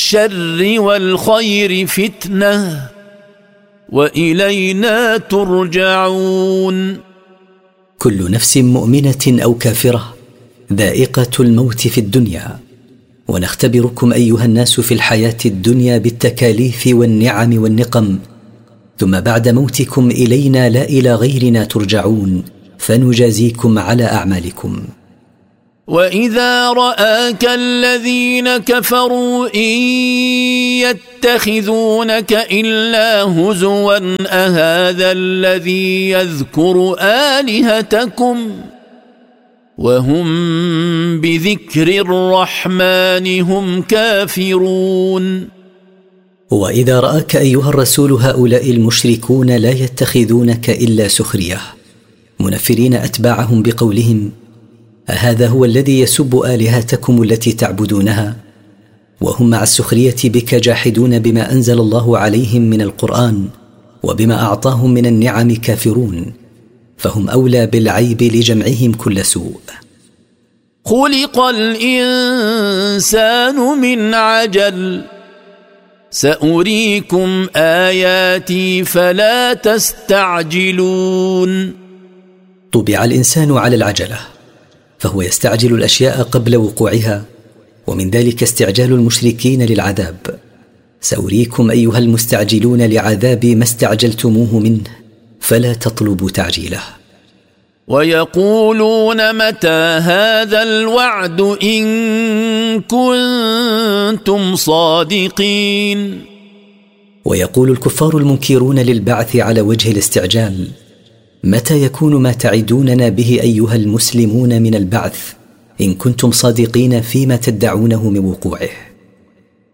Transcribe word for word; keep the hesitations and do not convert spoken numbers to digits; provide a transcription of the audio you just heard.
الشر والخير فتنة وإلينا ترجعون. كل نفس مؤمنة أو كافرة ذائقة الموت في الدنيا، ونختبركم أيها الناس في الحياة الدنيا بالتكاليف والنعم والنقم، ثم بعد موتكم إلينا لا إلى غيرنا ترجعون، فنجازيكم على أعمالكم. وإذا رآك الذين كفروا إن يتخذونك إلا هزوا أهذا الذي يذكر آلهتكم وهم بذكر الرحمن هم كافرون. وإذا رآك أيها الرسول هؤلاء المشركون لا يتخذونك إلا سخرية، منفرين أتباعهم بقولهم: أهذا هو الذي يسب آلهتكم التي تعبدونها؟ وهم مع السخرية بك جاحدون بما أنزل الله عليهم من القرآن وبما أعطاهم من النعم كافرون، فهم أولى بالعيب لجمعهم كل سوء. خلق الإنسان من عجل سأريكم آياتي فلا تستعجلون. طبع الإنسان على العجلة، فهو يستعجل الأشياء قبل وقوعها، ومن ذلك استعجال المشركين للعذاب. سأريكم أيها المستعجلون لعذاب ما استعجلتموه منه، فلا تطلبوا تعجيله. ويقولون متى هذا الوعد إن كنتم صادقين. ويقول الكفار المنكرون للبعث على وجه الاستعجال: متى يكون ما تعدوننا به أيها المسلمون من البعث إن كنتم صادقين فيما تدعونه من وقوعه؟